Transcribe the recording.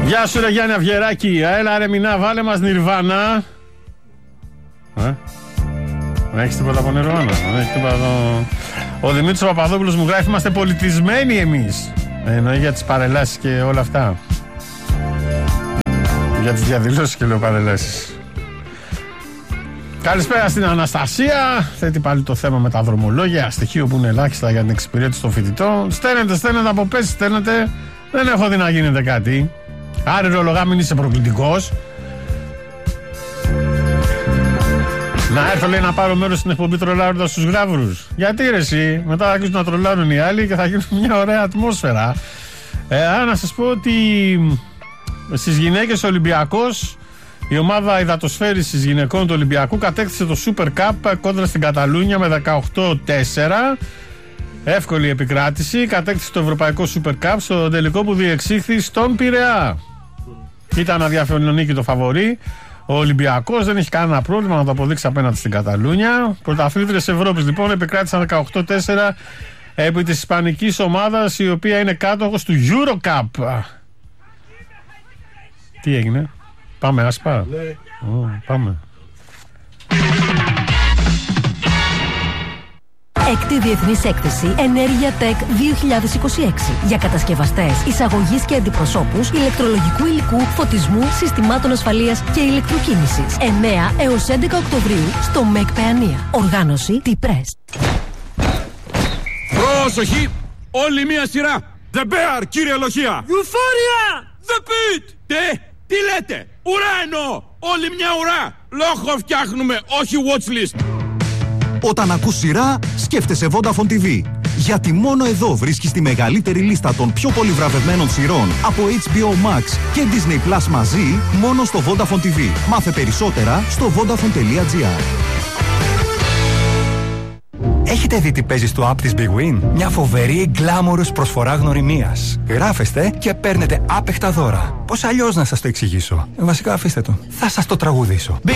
Γεια σου ρε Γιάννη Αυγεράκη. Έλα ρε Μινά, βάλε μας Νιρβάνα. Δεν έχεις τίποτα από Νιρβάνα? Δεν έχεις τίποτα εδώ. Ο Δημήτρης Παπαδόπουλος μου γράφει: είμαστε πολιτισμένοι εμείς. Εννοεί για τις παρελάσεις και όλα αυτά. Για τις διαδηλώσεις και λέω παρελάσεις. Καλησπέρα στην Αναστασία. Θέτει πάλι το θέμα με τα δρομολόγια. Στοιχείο που είναι ελάχιστα για την εξυπηρέτηση των φοιτητών. Στέλνετε από πέσει, στέλνετε. Δεν έχω δει να γίνεται κάτι. Άρη ρολογά, μην είσαι προκλητικός. Να έρθω, λέει, να πάρω μέρος στην εκπομπή τρολάροντας τους γράβρους. Γιατί ρε εσύ? Μετά θα αρχίσουν να τρολάρουν οι άλλοι και θα γίνουν μια ωραία ατμόσφαιρα. Να σας πω ότι στις γυναίκες Ολυμπιακός, η ομάδα υδατοσφαίρισης γυναικών του Ολυμπιακού κατέκτησε το Super Cup κόντρα στην Καταλούνια με 18-4. Εύκολη επικράτηση. Κατέκτησε το Ευρωπαϊκό Super Cup στο τελικό που διεξήχθη στον Πειραιά. Ήταν αδιαφωνική το φαβορί. Ο Ολυμπιακός δεν έχει κανένα πρόβλημα να το αποδείξει απέναντι στην Καταλούνια. Πρωταθλήτριες Ευρώπης λοιπόν επικράτησαν 18-4 επί της ισπανικής ομάδας, η οποία είναι κάτοχος του Eurocup. Τι έγινε? Πάμε Άσπα. Πάμε. Έκτη Διεθνής Έκθεση Ενέργεια Tech 2026 για κατασκευαστές, εισαγωγής και αντιπροσώπους ηλεκτρολογικού υλικού, φωτισμού, συστημάτων ασφαλείας και ηλεκτροκίνησης. 9 έως 11 Οκτωβρίου στο ΜΕΚ Παιανία. Οργάνωση T-Press. Πρόσοχη! Όλη μία σειρά! The Bear, κύριε Λοχεία! Euphoria! The Pit! Τι λέτε? Ουρά εννοώ! Όλη μια ουρά! Λόγο φτιάχνουμε, όχι watchlist! Όταν ακούς σειρά, σκέφτεσαι Vodafone TV. Γιατί μόνο εδώ βρίσκεις τη μεγαλύτερη λίστα των πιο πολύ βραβευμένων σειρών από HBO Max και Disney Plus μαζί, μόνο στο Vodafone TV. Μάθε περισσότερα στο vodafone.gr. Έχετε δει τι παίζει στο app της Big Win? Μια φοβερή γκλάμορος προσφορά γνωριμίας. Γράφεστε και παίρνετε άπεχτα δώρα. Πώς αλλιώς να σας το εξηγήσω? Βασικά αφήστε το. Θα σας το τραγουδήσω.